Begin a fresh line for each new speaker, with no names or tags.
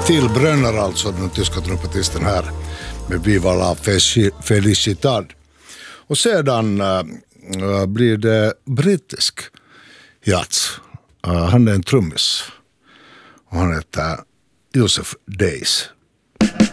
Till Brönner, alltså den tyska trumpetisten här med Viva la Felicidad. Och sedan blir det brittisk jazz. Han är en trummis och han heter Joseph Days.